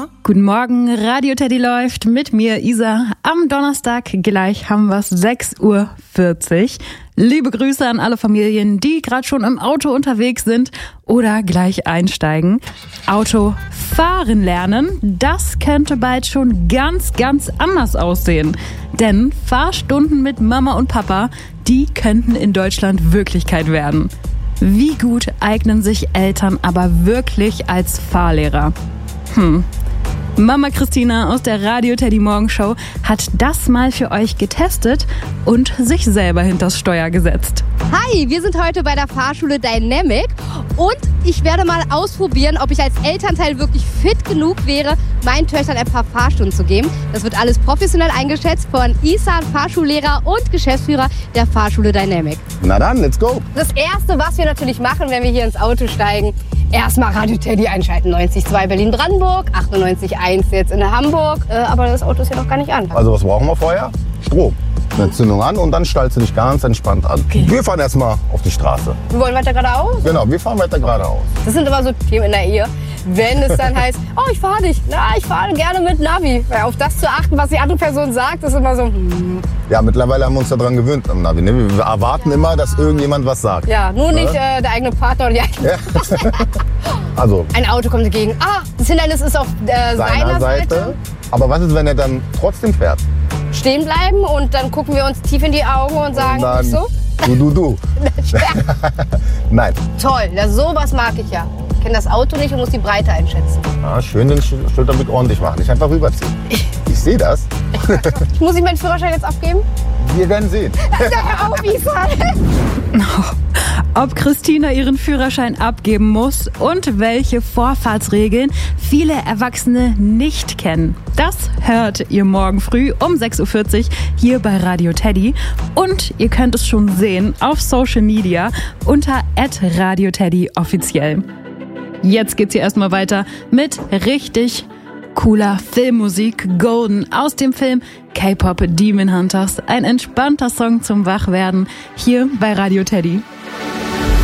Guten Morgen, Radio Teddy läuft mit mir, Isa. Am Donnerstag gleich haben wir es 6:40 Uhr. Liebe Grüße an alle Familien, die gerade schon im Auto unterwegs sind oder gleich einsteigen. Auto fahren lernen, das könnte bald schon ganz, ganz anders aussehen. Denn Fahrstunden mit Mama und Papa, die könnten in Deutschland Wirklichkeit werden. Wie gut eignen sich Eltern aber wirklich als Fahrlehrer? Mama Christina aus der Radio Teddy Morgenshow hat das mal für euch getestet und sich selber hinters Steuer gesetzt. Hi, wir sind heute bei der Fahrschule Dynamic und ich werde mal ausprobieren, ob ich als Elternteil wirklich fit genug wäre, meinen Töchtern ein paar Fahrstunden zu geben. Das wird alles professionell eingeschätzt von Isan, Fahrschullehrer und Geschäftsführer der Fahrschule Dynamic. Na dann, let's go! Das Erste, was wir natürlich machen, wenn wir hier ins Auto steigen, erstmal Radio Teddy einschalten. 90,2 Berlin-Brandenburg, 98,1 jetzt in Hamburg. Aber das Auto ist ja noch gar nicht an. Also was brauchen wir vorher? Strom. Eine Zündung an und dann stellst du dich ganz entspannt an. Okay. Wir fahren erstmal auf die Straße. Wir wollen weiter geradeaus? Genau, wir fahren weiter geradeaus. Das sind immer so Themen in der Ehe. Wenn es dann heißt, oh, ich fahre nicht. Na, ich fahre gerne mit Navi. Weil auf das zu achten, was die andere Person sagt, ist immer so. Ja, mittlerweile haben wir uns daran gewöhnt am Navi. Ne? Wir erwarten immer, dass irgendjemand was sagt. Ja, nur nicht der eigene Partner oder die eigene ja. Also. Ein Auto kommt entgegen. Das Hindernis ist auf seiner Seite. Aber was ist, wenn er dann trotzdem fährt? Stehen bleiben und dann gucken wir uns tief in die Augen und sagen, dann, so? Du. Nein. Toll, sowas mag ich ja. Ich kenne das Auto nicht und muss die Breite einschätzen. Ja, schön den Schulterblick ordentlich machen, nicht einfach rüberziehen. Ich sehe das. Muss ich meinen Führerschein jetzt abgeben? Wir werden sehen. Hör auf, Isa. Ob Christina ihren Führerschein abgeben muss und welche Vorfahrtsregeln viele Erwachsene nicht kennen. Das hört ihr morgen früh um 6:40 Uhr hier bei Radio Teddy. Und ihr könnt es schon sehen auf Social Media unter @RadioTeddy offiziell. Jetzt geht's hier erstmal weiter mit richtig cooler Filmmusik. Golden aus dem Film K-Pop Demon Hunters. Ein entspannter Song zum Wachwerden hier bei Radio Teddy.